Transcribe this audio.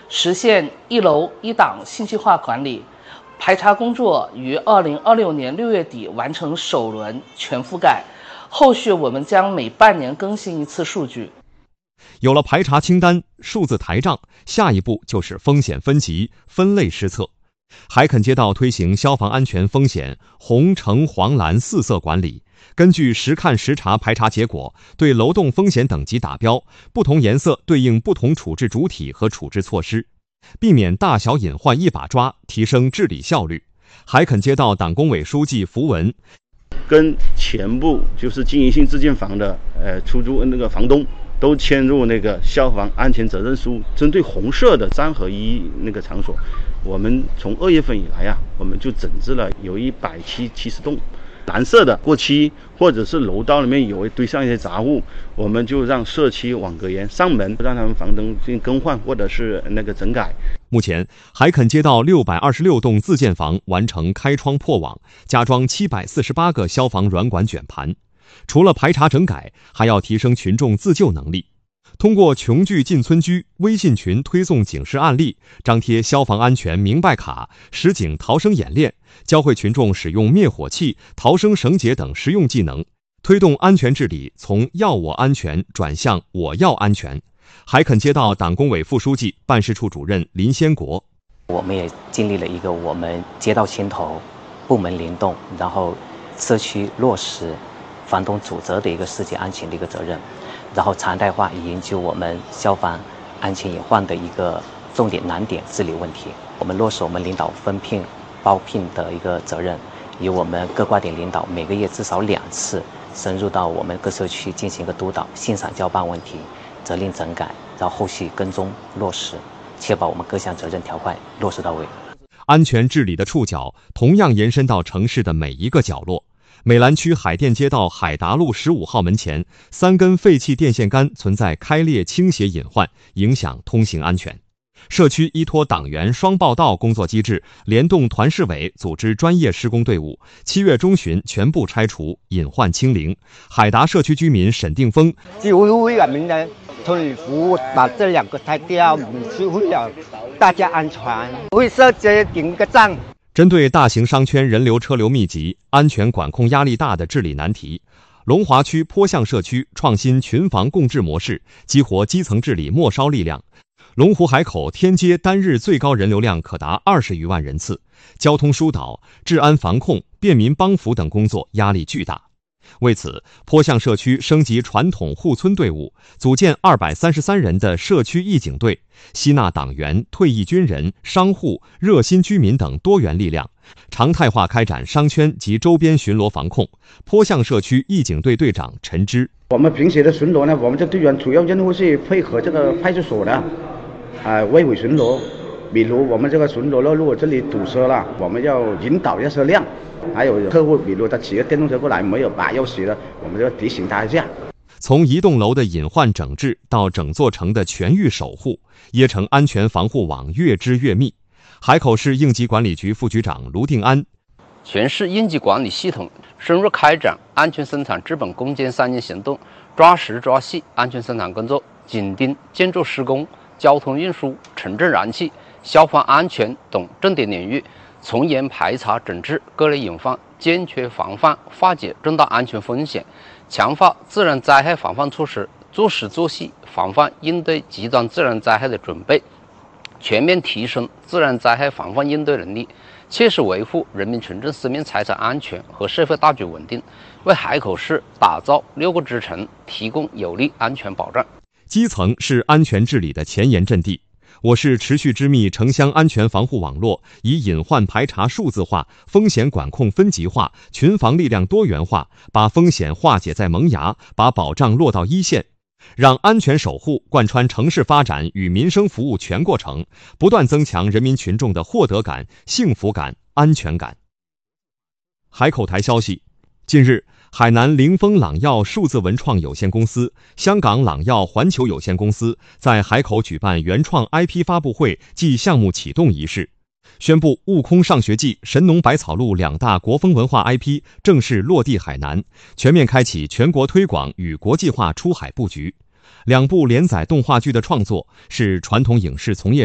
实现一楼一档信息化管理。排查工作于2026年6月底完成首轮全覆盖，后续我们将每半年更新一次数据。 有了排查清单、数字台账，下一步就是风险分级、分类施策。海垦街道推行消防安全风险红、橙、黄、蓝4色管理，根据实看实查排查结果，对楼栋风险等级打标，不同颜色对应不同处置主体和处置措施，避免大小隐患一把抓，提升治理效率。海垦街道党工委书记符文跟全部就是经营性自建房的出租那个房东都签入那个消防安全责任书。针对红色的3合1那个场所，我们从2月份以来我们就整治了有170栋。蓝色的过期或者是楼道里面有堆上一些杂物，我们就让社区网格员上门，让他们房灯进行更换或者是那个整改。 目前，海垦街道626栋自建房完成开窗破网，加装748个消防软管卷盘。除了排查整改，还要提升群众自救能力。通过穷聚进村居微信群推送警示案例，张贴消防安全明白卡，实景逃生演练，教会群众使用灭火器、逃生绳结等实用技能，推动安全治理从要我安全转向我要安全。海垦街道党工委副书记、办事处主任林先国： 我们也经历了一个我们街道牵头、部门联动，然后社区落实房东主责的一个世界安全的一个责任，然后常态化研究我们消防安全隐患的一个重点难点治理问题。我们落实我们领导分聘包聘的一个责任，由我们各挂点领导每个月至少2次深入到我们各社区进行一个督导，现场交办问题，责令整改，然后后续跟踪落实，确保我们各项责任条块落实到位。 安全治理的触角同样延伸到城市的每一个角落。美兰区海淀街道海达路15号门前3根废弃电线杆存在开裂倾斜隐患，影响通行安全。社区依托党员双报道工作机制，联动团市委组织专业施工队伍，7月中旬全部拆除，隐患清零。海达社区居民沈定峰： 就为我们的村里服务，把这2个拆掉，是为了大家安全，为社区顶个账。 针对大型商圈人流车流密集、安全管控压力大的治理难题，龙华区坡巷社区创新群防共治模式，激活基层治理末梢力量。龙湖海口天街单日最高人流量可达20余万人次，交通疏导、治安防控、便民帮扶等工作压力巨大。为此，坡巷社区升级传统护村队伍，组建233人的社区义警队，吸纳党员、退役军人、商户、热心居民等多元力量，常态化开展商圈及周边巡逻防控。坡巷社区义警队队长陈芝： 我们平时的巡逻呢，我们这队员主要任务是配合这个派出所的卫委巡逻。比如我们这个巡逻了，如果这里堵车了，我们要引导一下车辆。还有客户，比如他骑个电动车过来没有把钥匙的，我们就提醒他一下。 从一栋楼的隐患整治到整座城的全域守护，椰城安全防护网越织越密。海口市应急管理局副局长卢定安： 全市应急管理系统深入开展安全生产治本攻坚3年行动，抓实抓细安全生产工作，紧盯建筑施工、交通运输、城镇燃气、消防安全等重点领域，从严排查整治各类隐患，坚决防范化解重大安全风险，强化自然灾害防范措施，做实做细防范应对极端自然灾害的准备，全面提升自然灾害防范应对能力，切实维护人民群众生命财产安全和社会大局稳定，为海口市打造6个支城提供有力安全保障。 基层是安全治理的前沿阵地。我市持续织密城乡安全防护网络，以隐患排查数字化、风险管控分级化、群防力量多元化，把风险化解在萌芽，把保障落到一线，让安全守护贯穿城市发展与民生服务全过程，不断增强人民群众的获得感、幸福感、安全感。海口台消息，近日，海南凌风朗耀数字文创有限公司、香港朗耀环球有限公司在海口举办原创 IP 发布会暨项目启动仪式，宣布《悟空上学记》、《神农百草录》2大国风文化 IP 正式落地海南，全面开启全国推广与国际化出海布局。2部连载动画剧的创作是传统影视从业